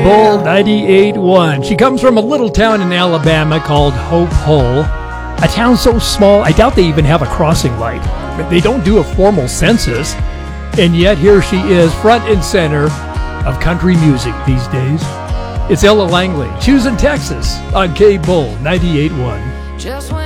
Bull 98.1. She comes from a little town in Alabama called Hope Hull. A town so small, I doubt they even have a crossing light. They don't do a formal census. And yet here she is, front and center of country music these days. It's Ella Langley, choosing Texas on K-Bull 98.1.